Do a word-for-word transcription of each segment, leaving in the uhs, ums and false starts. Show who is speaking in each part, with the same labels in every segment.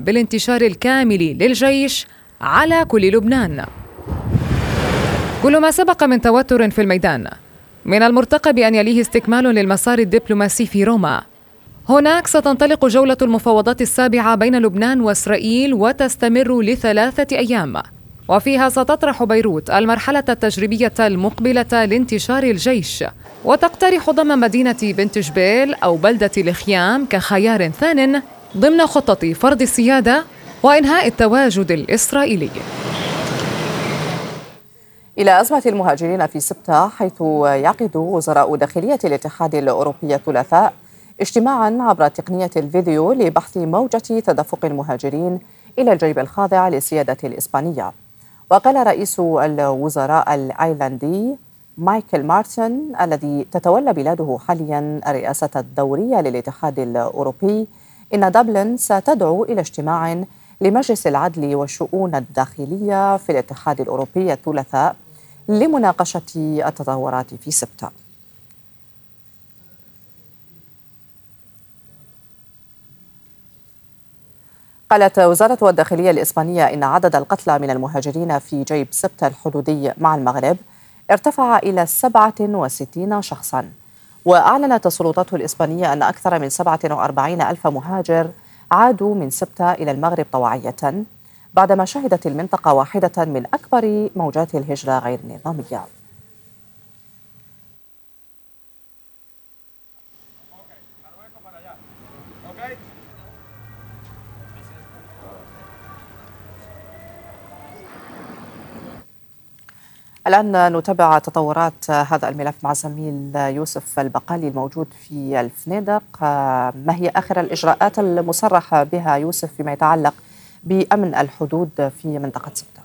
Speaker 1: بالانتشار الكامل للجيش على كل لبنان. كل ما سبق من توتر في الميدان من المرتقب أن يليه استكمال للمسار الدبلوماسي في روما. هناك ستنطلق جولة المفاوضات السابعة بين لبنان وإسرائيل وتستمر لثلاثة أيام، وفيها ستطرح بيروت المرحلة التجريبية المقبلة لانتشار الجيش، وتقترح ضم مدينة بنت جبيل أو بلدة الخيام كخيار ثان ضمن خطة فرض السيادة وإنهاء التواجد الإسرائيلي.
Speaker 2: إلى أزمة المهاجرين في سبتة، حيث يعقد وزراء داخلية الاتحاد الأوروبي الثلاثاء اجتماعا عبر تقنية الفيديو لبحث موجة تدفق المهاجرين إلى الجيب الخاضع للسيادة الإسبانية. وقال رئيس الوزراء الأيرلندي مايكل مارتن الذي تتولى بلاده حاليا الرئاسة الدورية للاتحاد الأوروبي إن دبلن ستدعو إلى اجتماع لمجلس العدل والشؤون الداخلية في الاتحاد الأوروبي الثلاثاء لمناقشة التطورات في سبتة. قالت وزارة الداخلية الإسبانية إن عدد القتلى من المهاجرين في جيب سبتة الحدودي مع المغرب ارتفع إلى سبعة وستين شخصاً. وأعلنت السلطات الإسبانية أن أكثر من سبعة وأربعين ألف مهاجر عادوا من سبتة إلى المغرب طواعية بعدما شهدت المنطقة واحدة من أكبر موجات الهجرة غير النظامية. الآن نتابع تطورات هذا الملف مع زميل يوسف البقالي الموجود في الفنادق. ما هي آخر الإجراءات المصرح بها يوسف فيما يتعلق بأمن الحدود في منطقة سبتة؟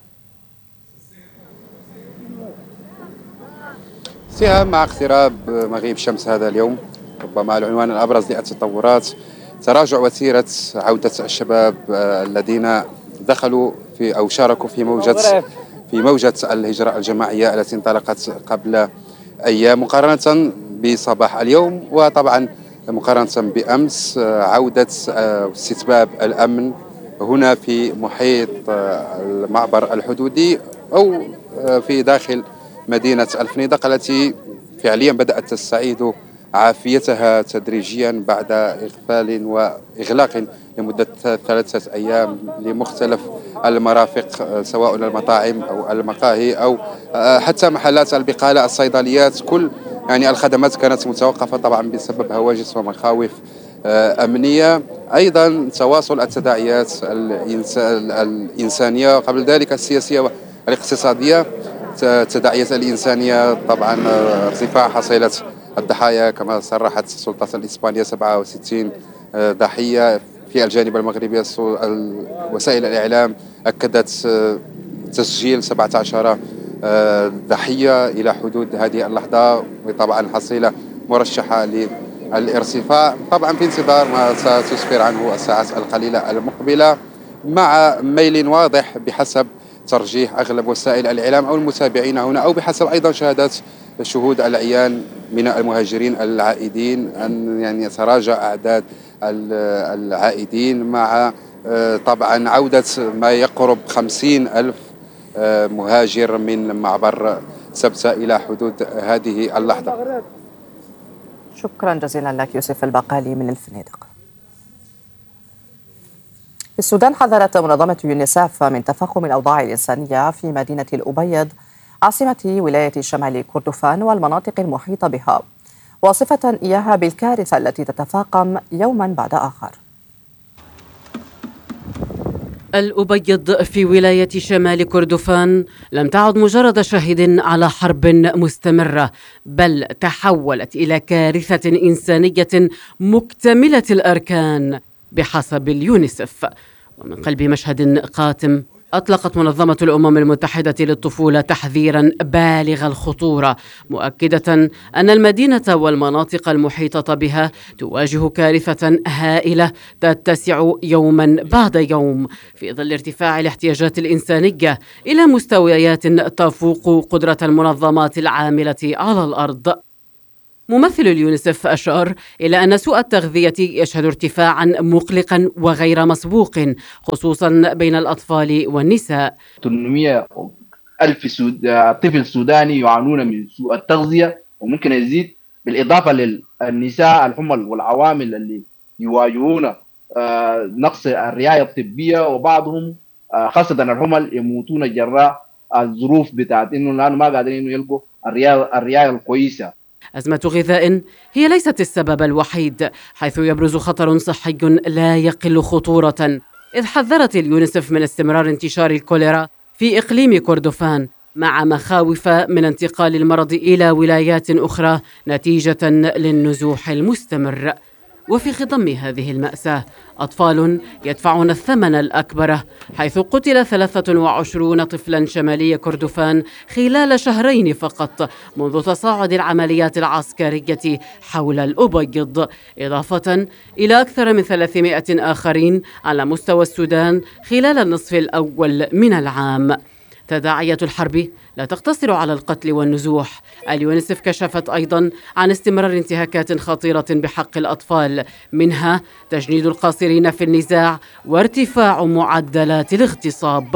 Speaker 3: سهام، مع اقتراب مغيب شمس هذا اليوم ربما العنوان الأبرز للتطورات تراجع وتيرة عودة الشباب الذين دخلوا في أو شاركوا في موجة في موجة الهجرة الجماعية التي انطلقت قبل أيام مقارنة بصباح اليوم، وطبعا مقارنة بأمس عودة استتباب الأمن هنا في محيط المعبر الحدودي أو في داخل مدينة الفنيدق التي فعليا بدأت تستعيد عافيتها تدريجيا بعد إغفال وإغلاق لمدة ثلاثة أيام لمختلف المرافق سواء المطاعم أو المقاهي أو حتى محلات البقالة، الصيدليات، كل يعني الخدمات كانت متوقفة طبعا بسبب هواجس ومخاوف أمنية. أيضا تواصل التداعيات الإنسانية قبل ذلك السياسية والاقتصادية. التداعيات الإنسانية طبعا ارتفاع حصيلة الضحايا كما صرحت السلطات الإسبانية سبعة وستين ضحية. في الجانب المغربي وسائل الإعلام أكدت تسجيل سبعة عشر ضحية إلى حدود هذه اللحظة، وطبعا حصيلة مرشحة للارتفاع طبعا في انتظار ما ستسفر عنه الساعات القليلة المقبلة، مع ميل واضح بحسب ترجيح أغلب وسائل الإعلام أو المتابعين هنا أو بحسب أيضا شهادات شهود العيان من المهاجرين العائدين أن يعني يتراجع أعداد العائدين، مع طبعا عودة ما يقرب خمسين ألف مهاجر من معبر سبتة إلى حدود هذه اللحظة.
Speaker 2: شكرا جزيلا لك يوسف البقالي من الفنادق. في السودان حذرت منظمة يونيسف من تفاقم الأوضاع الإنسانية في مدينة الأبيض عاصمة ولاية شمال كردفان والمناطق المحيطة بها، واصفة إياها بالكارثة التي تتفاقم يوما بعد آخر.
Speaker 4: الأبيض في ولاية شمال كردفان لم تعد مجرد شاهد على حرب مستمرة، بل تحولت إلى كارثة إنسانية مكتملة الأركان بحسب اليونيسف. ومن قلب مشهد قاتم أطلقت منظمة الأمم المتحدة للطفولة تحذيرا بالغ الخطورة، مؤكدة أن المدينة والمناطق المحيطة بها تواجه كارثة هائلة تتسع يوما بعد يوم في ظل ارتفاع الاحتياجات الإنسانية إلى مستويات تفوق قدرة المنظمات العاملة على الأرض. ممثل اليونسف أشار إلى أن سوء التغذية يشهد ارتفاعا مقلقا وغير مسبوق خصوصا بين الأطفال والنساء.
Speaker 5: ثمانمئة ألف طفل سوداني يعانون من سوء التغذية وممكن يزيد، بالإضافة للنساء الحمل والعوامل اللي يواجهون نقص الرعاية الطبية، وبعضهم خاصة الحمل يموتون جراء الظروف بتاعت إنه لأنه ما قادرين يلقوا الرعاية الكويسة.
Speaker 4: أزمة غذاء هي ليست السبب الوحيد، حيث يبرز خطر صحي لا يقل خطورة، إذ حذرت اليونسف من استمرار انتشار الكوليرا في إقليم كردفان، مع مخاوف من انتقال المرض إلى ولايات أخرى نتيجة للنزوح المستمر. وفي خضم هذه المأساة أطفال يدفعون الثمن الأكبر، حيث قتل ثلاثة وعشرين طفلا شمالي كردفان خلال شهرين فقط منذ تصاعد العمليات العسكرية حول الأبيض، إضافة إلى أكثر من ثلاثمائة آخرين على مستوى السودان خلال النصف الأول من العام. تداعيات الحرب لا تقتصر على القتل والنزوح. اليونسف كشفت أيضا عن استمرار انتهاكات خطيرة بحق الأطفال، منها تجنيد القاصرين في النزاع وارتفاع معدلات الاغتصاب.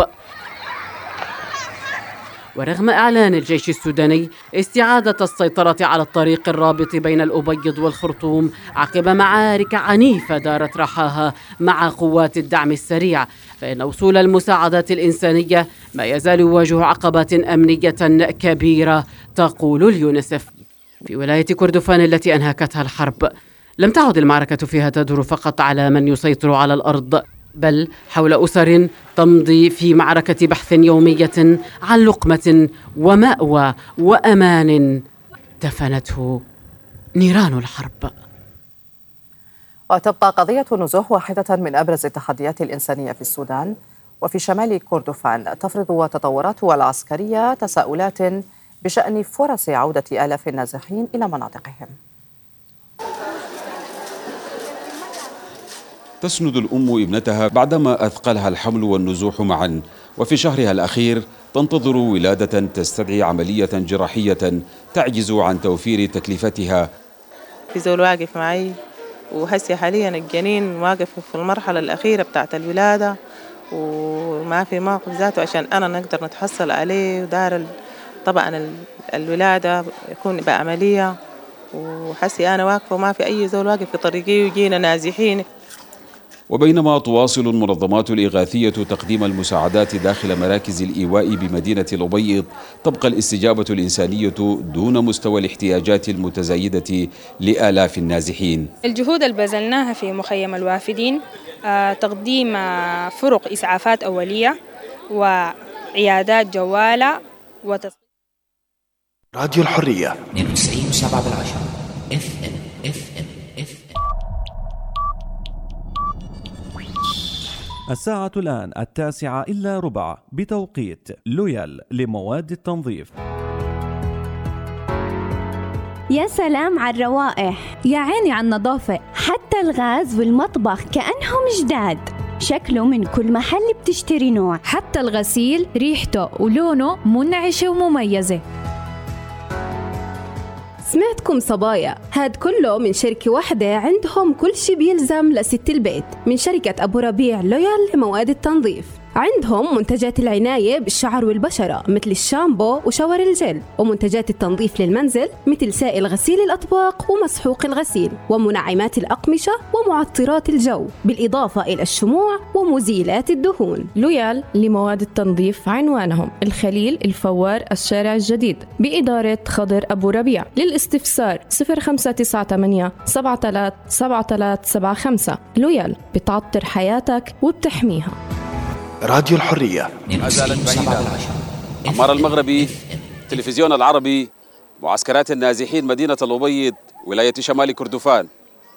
Speaker 4: ورغم إعلان الجيش السوداني استعادة السيطرة على الطريق الرابط بين الأبيض والخرطوم عقب معارك عنيفة دارت رحاها مع قوات الدعم السريع، فإن وصول المساعدات الإنسانية ما يزال يواجه عقبات أمنية كبيرة، تقول اليونسف. في ولاية كردفان التي أنهكتها الحرب لم تعد المعركة فيها تدور فقط على من يسيطر على الأرض، بل حول أسر تمضي في معركة بحث يومية عن لقمة ومأوى وأمان دفنته نيران الحرب.
Speaker 2: وتبقى قضية النزوح واحدة من أبرز التحديات الإنسانية في السودان، وفي شمال كردفان تفرض تطوراتها العسكرية تساؤلات بشأن فرص عودة آلاف النازحين إلى مناطقهم.
Speaker 6: تسند الأم ابنتها بعدما أثقلها الحمل والنزوح معا، وفي شهرها الأخير تنتظر ولادة تستدعي عملية جراحية تعجز عن توفير تكلفتها.
Speaker 7: في زول واقف معي، وهسي حاليا الجنين واقف في المرحلة الأخيرة بتاعت الولادة، وما في موقف ذاته عشان أنا نقدر نتحصل عليه، ودار طبعا الولادة يكون بعملية، وحسي أنا واقفة وما في أي زول واقف في طريقي ويجينا نازحين.
Speaker 6: وبينما تواصل المنظمات الإغاثية تقديم المساعدات داخل مراكز الإيواء بمدينة الأبيض، تبقى الاستجابة الإنسانية دون مستوى الاحتياجات المتزايدة لآلاف النازحين.
Speaker 8: الجهود اللي بذلناها في مخيم الوافدين تقديم فرق إسعافات أولية وعيادات جوالة وتص...
Speaker 9: راديو الحرية
Speaker 10: اثنين وتسعين وسبعة بالعشرة اف ام اف ام اف ام.
Speaker 11: الساعة الآن التاسعة إلا ربع بتوقيت لويال لمواد التنظيف.
Speaker 12: يا سلام على الروائح، يا عيني على النظافة، حتى الغاز والمطبخ كأنهم جداد، شكله من كل محل بتشتري نوع،
Speaker 13: حتى الغسيل ريحته ولونه منعشة ومميزة.
Speaker 14: سمعتكم صبايا، هاد كله من شركة واحدة عندهم كل شي بيلزم لست البيت، من شركة أبو ربيع لويال لمواد التنظيف. عندهم منتجات العناية بالشعر والبشرة مثل الشامبو وشاور الجل، ومنتجات التنظيف للمنزل مثل سائل غسيل الأطباق ومسحوق الغسيل، ومنعمات الأقمشة ومعطرات الجو، بالإضافة إلى الشموع ومزيلات الدهون.
Speaker 15: لويال لمواد التنظيف عنوانهم الخليل الفوار الشارع الجديد بإدارة خضر أبو ربيع. للاستفسار صفر خمسة تسعة ثمانية سبعة ثلاثة سبعة ثلاثة سبعة خمسة. لويال بتعطر حياتك وبتحميها.
Speaker 9: راديو الحرية.
Speaker 6: ما زالت بعيدة. عمار المغربي، التلفزيون العربي، معسكرات النازحين مدينة الأبيض، ولاية شمال كردفان.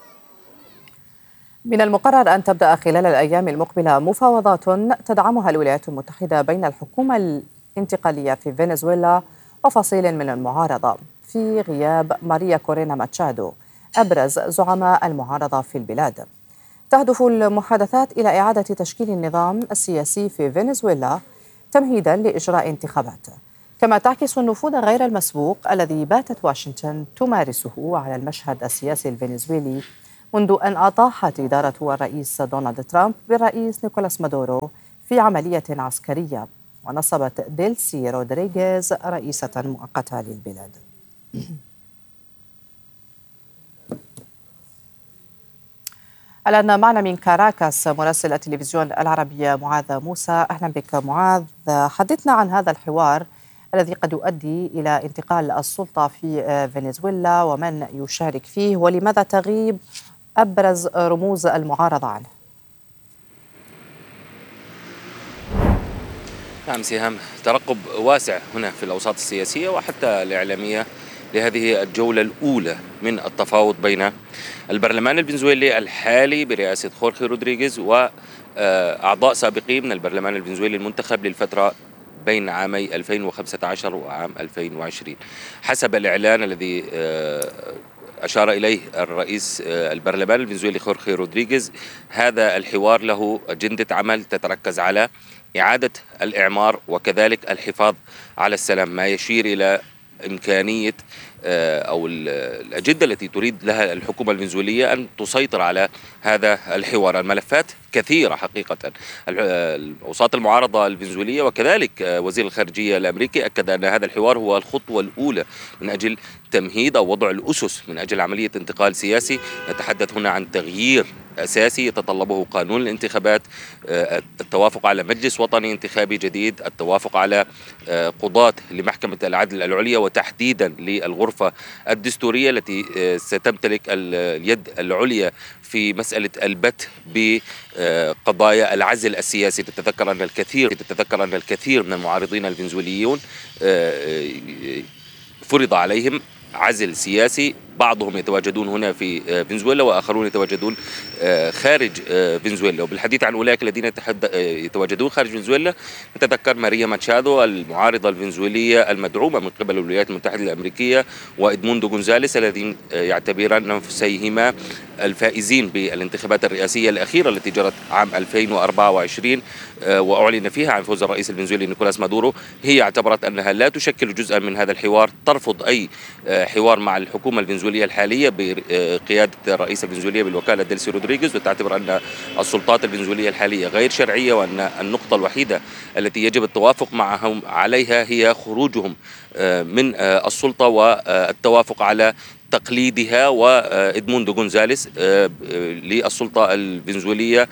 Speaker 2: من المقرر أن تبدأ خلال الأيام المقبلة مفاوضات تدعمها الولايات المتحدة بين الحكومة الانتقالية في فنزويلا وفصيل من المعارضة، في غياب ماريا كورينا ماتشادو أبرز زعماء المعارضة في البلاد. تهدف المحادثات إلى إعادة تشكيل النظام السياسي في فنزويلا تمهيداً لإجراء انتخابات. كما تعكس النفوذ غير المسبوق الذي باتت واشنطن تمارسه على المشهد السياسي الفنزويلي منذ أن أطاحت إدارة الرئيس دونالد ترامب بالرئيس نيكولاس مادورو في عملية عسكرية ونصبت ديلسي رودريغيز رئيسة مؤقتة للبلاد. الآن معنا من كاراكاس مراسل التلفزيون العربي معاذ موسى. أهلا بك معاذ، حدثنا عن هذا الحوار الذي قد يؤدي إلى انتقال السلطة في فنزويلا ومن يشارك فيه، ولماذا تغيب أبرز رموز المعارضة عنه؟
Speaker 16: نعم سهام، ترقب واسع هنا في الأوساط السياسية وحتى الإعلامية لهذه الجولة الأولى من التفاوض بين البرلمان الفنزويلي الحالي برئاسة خورخي رودريغيز وأعضاء سابقين من البرلمان الفنزويلي المنتخب للفترة بين عامي ألفين وخمسة عشر وعام ألفين وعشرين. حسب الإعلان الذي أشار إليه الرئيس البرلمان الفنزويلي خورخي رودريغيز، هذا الحوار له أجندة عمل تتركز على إعادة الإعمار وكذلك الحفاظ على السلام، ما يشير إلى إمكانية أو الأجندة التي تريد لها الحكومة الفنزويلية أن تسيطر على هذا الحوار. الملفات كثيرة حقيقة. أوساط المعارضة الفنزويلية وكذلك وزير الخارجية الأمريكي أكد أن هذا الحوار هو الخطوة الأولى من أجل تمهيد أو وضع الأسس من أجل عملية انتقال سياسي. نتحدث هنا عن تغيير أساسي يتطلبه قانون الانتخابات، التوافق على مجلس وطني انتخابي جديد، التوافق على قضاة لمحكمة العدل العليا، وتحديدا للغرفة الدستورية التي ستمتلك اليد العليا في مسألة البت بقضايا العزل السياسي. تتذكر أن الكثير تتذكر أن الكثير من المعارضين الفنزويليون فرض عليهم عزل سياسي، بعضهم يتواجدون هنا في فنزويلا وآخرون يتواجدون خارج فنزويلا. وبالحديث عن أولئك الذين يتواجدون خارج فنزويلا نتذكر ماريا ماتشادو المعارضة الفنزويلية المدعومة من قبل الولايات المتحدة الأمريكية وإدموندو غونزاليس الذين يعتبران أنفسهما الفائزين بالانتخابات الرئاسية الأخيرة التي جرت عام ألفين وأربعة وعشرين وأعلن فيها عن فوز الرئيس الفنزويلي نيكولاس مادورو. هي اعتبرت أنها لا تشكل جزءا من هذا الحوار، ترفض أي حوار مع الحكومة الفنزويلية الحالية بقيادة الرئيس الفنزويلية بالوكالة ديلسي رودريغيز، وتعتبر أن السلطات الفنزويلية الحالية غير شرعية، وأن النقطة الوحيدة التي يجب التوافق معهم عليها هي خروجهم من السلطة والتوافق على تقليدها وإدموندو غونزاليس للسلطة الفنزويلية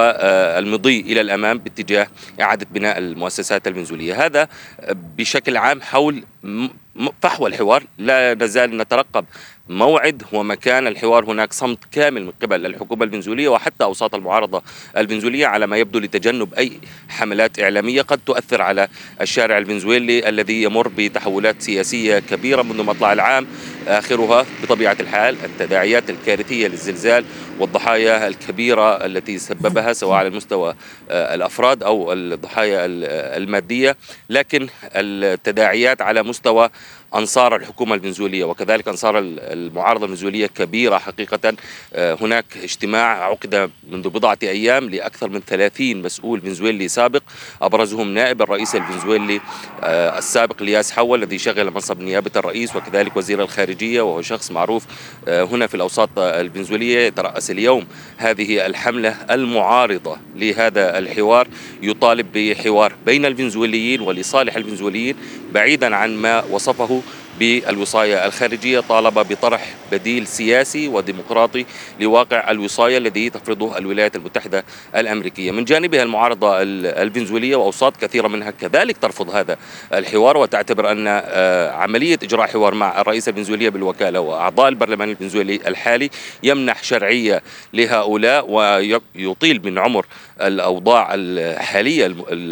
Speaker 16: والمضي إلى الأمام باتجاه إعادة بناء المؤسسات الفنزويلية. هذا بشكل عام حول فحوى الحوار. لا نزال نترقب موعد ومكان الحوار. هناك صمت كامل من قبل الحكومة الفنزويلية وحتى أوساط المعارضة الفنزويلية على ما يبدو لتجنب أي حملات إعلامية قد تؤثر على الشارع الفنزويلي الذي يمر بتحولات سياسية كبيرة منذ مطلع العام، آخرها بطبيعة الحال التداعيات الكارثية للزلزال والضحايا الكبيرة التي سببها سواء على المستوى الأفراد أو الضحايا المادية، لكن التداعيات على مستوى أنصار الحكومة الفنزويلية وكذلك أنصار المعارضة الفنزويلية كبيرة حقيقة. هناك اجتماع عقد منذ بضعة أيام لأكثر من ثلاثين مسؤول فنزويلي سابق، أبرزهم نائب الرئيس الفنزويلي السابق لياس حول الذي شغل منصب نيابة الرئيس، وكذلك وزير الخارجية وهو شخص معروف هنا في الأوساط الفنزويلية. يترأس اليوم هذه الحملة المعارضة لهذا الحوار، يطالب بحوار بين الفنزويليين ولصالح الفنزويليين بعيدا عن ما وصفه بالوصاية الخارجية. طالب بطرح بديل سياسي وديمقراطي لواقع الوصاية الذي تفرضه الولايات المتحدة الأمريكية. من جانبها المعارضة الفنزويلية وأوساط كثيرة منها كذلك ترفض هذا الحوار، وتعتبر أن عملية إجراء حوار مع الرئيس الفنزويلية بالوكالة وأعضاء البرلمان الفنزويلي الحالي يمنح شرعية لهؤلاء ويطيل من عمر الأوضاع الحالية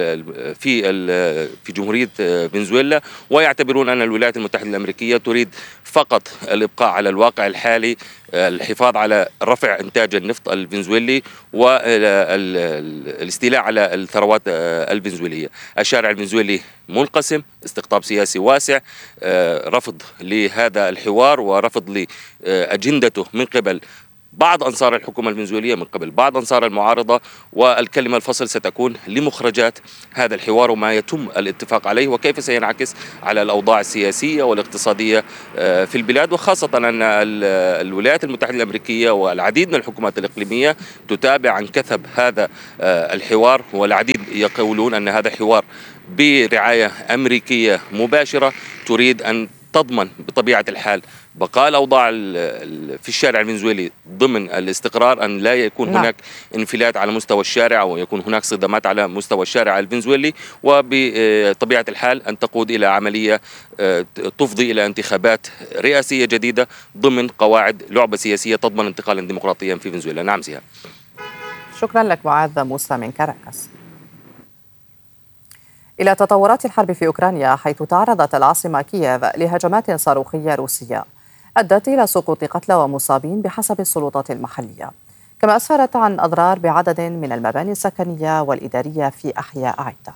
Speaker 16: في في جمهورية فنزويلا، ويعتبرون أن الولايات المتحدة الأمريكية تريد فقط الإبقاء على الواقع الحالي، الحفاظ على رفع إنتاج النفط الفنزويلي والاستيلاء على الثروات الفنزويلية. الشارع الفنزويلي منقسم، استقطاب سياسي واسع، رفض لهذا الحوار ورفض لأجندته من قبل بعض أنصار الحكومة الفنزويلية من قبل بعض أنصار المعارضة، والكلمة الفصل ستكون لمخرجات هذا الحوار وما يتم الاتفاق عليه وكيف سينعكس على الأوضاع السياسية والاقتصادية في البلاد، وخاصة أن الولايات المتحدة الأمريكية والعديد من الحكومات الإقليمية تتابع عن كثب هذا الحوار، والعديد يقولون أن هذا حوار برعاية أمريكية مباشرة تريد أن تضمن بطبيعة الحال بقاء الأوضاع في الشارع الفنزويلي ضمن الاستقرار، أن لا يكون نعم. هناك انفلات على مستوى الشارع ويكون هناك صدامات على مستوى الشارع الفنزويلي، وبطبيعة الحال أن تقود إلى عملية تفضي إلى انتخابات رئاسية جديدة ضمن قواعد لعبة سياسية تضمن انتقالا ديمقراطيا في فنزويلا. نعم سيها.
Speaker 2: شكرا لك معاذ موسى من كاراكاس. إلى تطورات الحرب في أوكرانيا، حيث تعرضت العاصمة كييف لهجمات صاروخية روسية أدت إلى سقوط قتلى ومصابين بحسب السلطات المحلية، كما أسفرت عن أضرار بعدد من المباني السكنية والإدارية في أحياء عدة.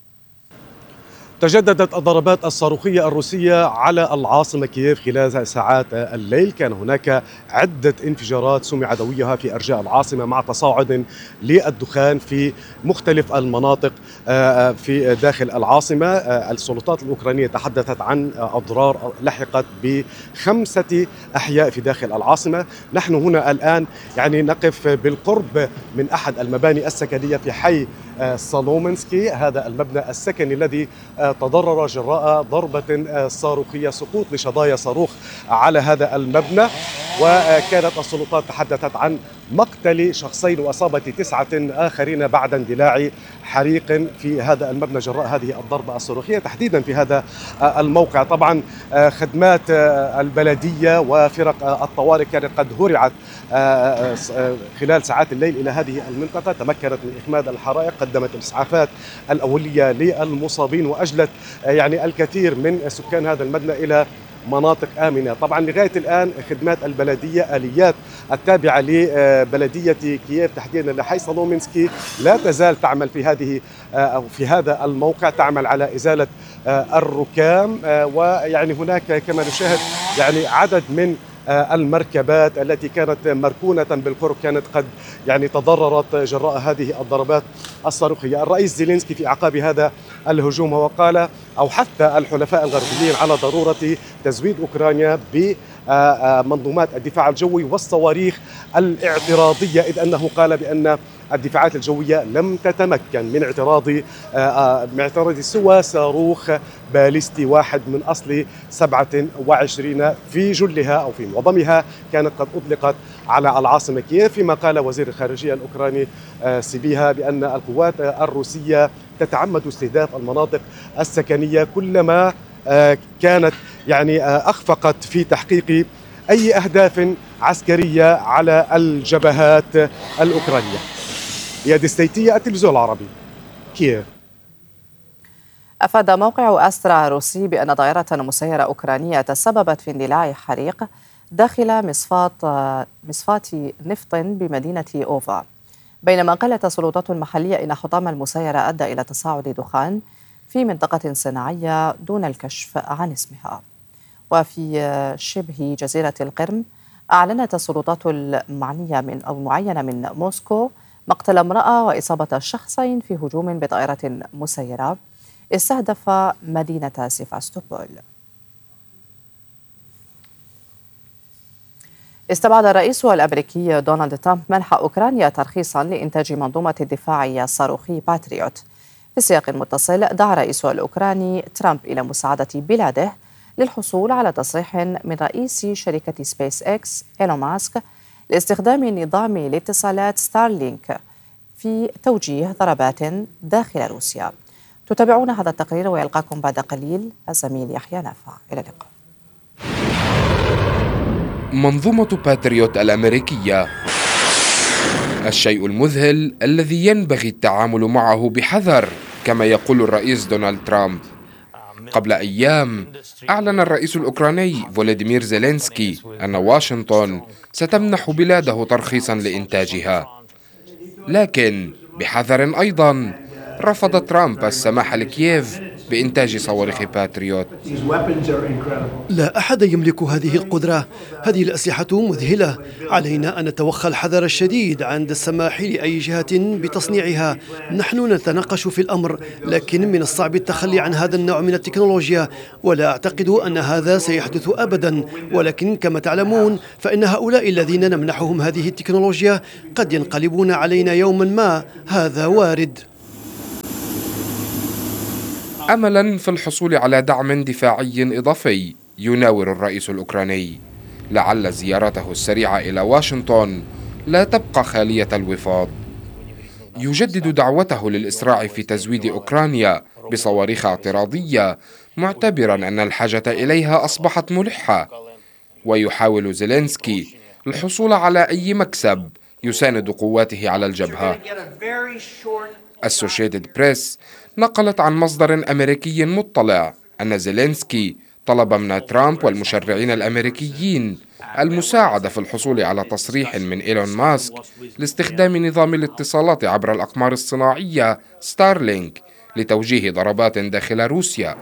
Speaker 17: تجددت الضربات الصاروخية الروسية على العاصمة كييف خلال ساعات الليل. كان هناك عدة انفجارات سمع دويها في أرجاء العاصمة مع تصاعد للدخان في مختلف المناطق في داخل العاصمة. السلطات الأوكرانية تحدثت عن أضرار لحقت بخمسة أحياء في داخل العاصمة. نحن هنا الآن يعني نقف بالقرب من أحد المباني السكنية في حي سولومنسكي، هذا المبنى السكني الذي تضرر جراء ضربة صاروخية، سقوط لشظايا صاروخ على هذا المبنى. وكانت السلطات تحدثت عن مقتل شخصين وإصابة تسعة آخرين بعد اندلاع حريق في هذا المبنى جراء هذه الضربة الصاروخية تحديدا في هذا الموقع. طبعا خدمات البلدية وفرق الطوارئ كانت قد هرعت خلال ساعات الليل إلى هذه المنطقة، تمكنت من إخماد الحرائق، قدمت الإسعافات الأولية للمصابين وأجلت يعني الكثير من سكان هذا المبنى إلى مناطق آمنة. طبعا لغاية الآن خدمات البلدية، آليات التابعة لبلدية كييف تحديدا لحي سولومنسكي لا تزال تعمل في هذه أو في هذا الموقع، تعمل على إزالة الركام، ويعني هناك كما نشاهد يعني عدد من المركبات التي كانت مركونة بالقرب كانت قد يعني تضررت جراء هذه الضربات الصاروخية. الرئيس زيلينسكي في أعقاب هذا الهجوم وقال أو حث الحلفاء الغربيين على ضرورة تزويد أوكرانيا بمنظومات الدفاع الجوي والصواريخ الاعتراضية، إذ أنه قال بأن الدفاعات الجوية لم تتمكن من اعتراض من اعتراض سوى صاروخ باليستي واحد من أصل سبعة وعشرين في جلها أو في معظمها كانت قد أطلقت على العاصمة كييف، فيما قال وزير الخارجية الأوكراني سيبيها بأن القوات الروسية تتعمد استهداف المناطق السكنية كلما كانت يعني أخفقت في تحقيق أي أهداف عسكرية على الجبهات الأوكرانية. يا دستيتية، التلفزيون العربي، كييف.
Speaker 2: أفاد موقع أسترا الروسي بأن طائرة مسيرة أوكرانية تسببت في اندلاع حريق داخل مصفاة مصفاة نفط بمدينة أوفا، بينما قالت السلطات المحلية إن حطام المسيرة أدى إلى تصاعد دخان في منطقة صناعية دون الكشف عن اسمها. وفي شبه جزيرة القرم أعلنت السلطات المعنية من أو معينة من موسكو مقتل امرأة وإصابة شخصين في هجوم بطائرة مسيرة استهدف مدينة سيفاستوبول. استبعد الرئيس الأمريكي دونالد ترامب منح أوكرانيا ترخيصا لإنتاج منظومة الدفاع الصاروخي باتريوت. في سياق متصل دعا الرئيس الأوكراني ترامب إلى مساعدة بلاده للحصول على تصريح من رئيس شركة سبيس إكس إيلون ماسك لاستخدام نظام الاتصالات ستارلينك في توجيه ضربات داخل روسيا. تتابعون هذا التقرير ويلقاكم بعد قليل الزميل يحيى نافع. إلى اللقاء.
Speaker 18: منظومة باتريوت الأمريكية، الشيء المذهل الذي ينبغي التعامل معه بحذر كما يقول الرئيس دونالد ترامب. قبل أيام أعلن الرئيس الأوكراني فولوديمير زيلينسكي أن واشنطن ستمنح بلاده ترخيصا لإنتاجها، لكن بحذر أيضا رفض ترامب السماح لكييف بإنتاج صواريخ باتريوت.
Speaker 19: لا أحد يملك هذه القدرة. هذه الأسلحة مذهلة. علينا أن نتوخى الحذر الشديد عند السماح لأي جهة بتصنيعها. نحن نتناقش في الأمر، لكن من الصعب التخلي عن هذا النوع من التكنولوجيا، ولا أعتقد أن هذا سيحدث أبدا. ولكن كما تعلمون فإن هؤلاء الذين نمنحهم هذه التكنولوجيا قد ينقلبون علينا يوما ما. هذا وارد.
Speaker 18: أملا في الحصول على دعم دفاعي إضافي، يناور الرئيس الأوكراني لعل زيارته السريعة إلى واشنطن لا تبقى خالية الوفاض. يجدد دعوته للإسراع في تزويد أوكرانيا بصواريخ اعتراضية، معتبرا أن الحاجة إليها أصبحت ملحة. ويحاول زيلينسكي الحصول على أي مكسب يساند قواته على الجبهة. أسوشيتد بريس نقلت عن مصدر أمريكي مطلع أن زيلينسكي طلب من ترامب والمشرعين الأمريكيين المساعدة في الحصول على تصريح من إيلون ماسك لاستخدام نظام الاتصالات عبر الأقمار الصناعية ستارلينك لتوجيه ضربات داخل روسيا.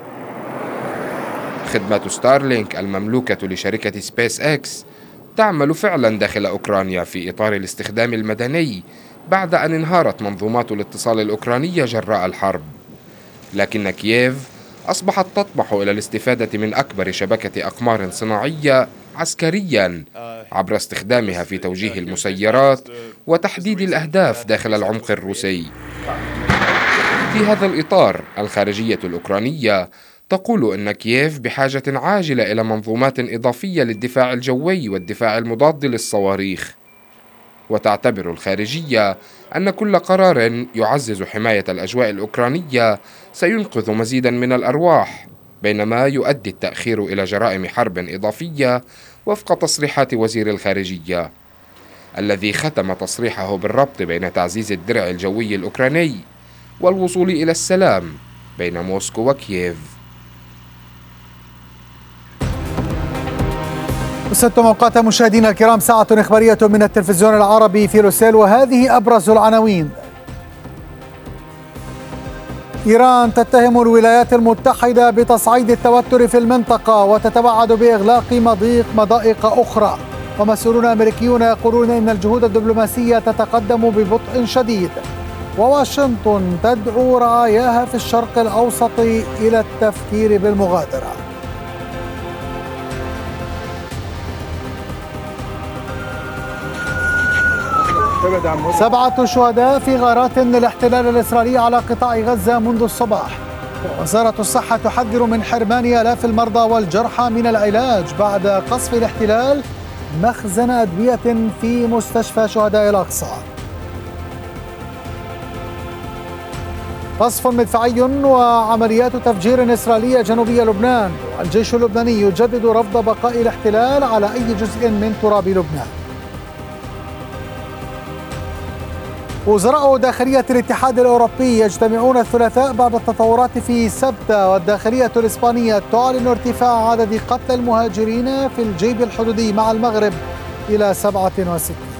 Speaker 18: خدمات ستارلينك المملوكة لشركة سبيس إكس تعمل فعلا داخل أوكرانيا في إطار الاستخدام المدني بعد أن انهارت منظومات الاتصال الأوكرانية جراء الحرب. لكن كييف أصبحت تطمح إلى الاستفادة من أكبر شبكة أقمار صناعية عسكريا عبر استخدامها في توجيه المسيرات وتحديد الأهداف داخل العمق الروسي. في هذا الإطار الخارجية الأوكرانية تقول أن كييف بحاجة عاجلة إلى منظومات إضافية للدفاع الجوي والدفاع المضاد للصواريخ. وتعتبر الخارجية أن كل قرار يعزز حماية الأجواء الأوكرانية سينقذ مزيدا من الأرواح، بينما يؤدي التأخير إلى جرائم حرب إضافية وفق تصريحات وزير الخارجية، الذي ختم تصريحه بالربط بين تعزيز الدرع الجوي الأوكراني والوصول إلى السلام بين موسكو وكييف.
Speaker 20: وستم أوقات مشاهدينا الكرام، ساعة إخبارية من التلفزيون العربي في روسيل، وهذه أبرز العناوين. إيران تتهم الولايات المتحدة بتصعيد التوتر في المنطقة وتتوعد بإغلاق مضيق مضائق أخرى، ومسؤولون أمريكيون يقولون إن الجهود الدبلوماسية تتقدم ببطء شديد، وواشنطن تدعو رعاياها في الشرق الأوسط إلى التفكير بالمغادرة. سبعة شهداء في غارات الاحتلال الإسرائيلي على قطاع غزة منذ الصباح، ووزارة الصحة تحذر من حرمان آلاف المرضى والجرحى من العلاج بعد قصف الاحتلال مخزن أدوية في مستشفى شهداء الأقصى. قصف مدفعي وعمليات تفجير إسرائيلية جنوبية لبنان، والجيش اللبناني يجدد رفض بقاء الاحتلال على أي جزء من تراب لبنان. وزراء داخلية الاتحاد الأوروبي يجتمعون الثلاثاء بعد التطورات في سبتة، والداخلية الإسبانية تعلن ارتفاع عدد قتلى المهاجرين في الجيب الحدودي مع المغرب إلى سبعة وستين.